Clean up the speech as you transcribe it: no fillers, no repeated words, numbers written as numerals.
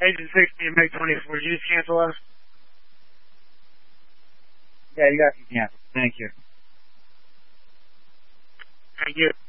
Agent 60 and Meg 24, did you just cancel us? Yeah, you got to cancel. Thank you. Thank you.